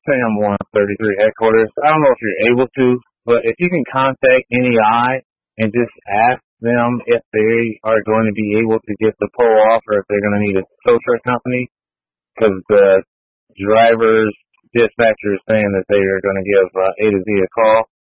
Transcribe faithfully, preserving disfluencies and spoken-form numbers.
Sam one thirty-three headquarters. I don't know if you're able to, but if you can contact N E I and just ask them if they are going to be able to get the pull off or if they're going to need a tow truck company, because the driver's dispatcher is saying that they are going to give uh, A to Z a call.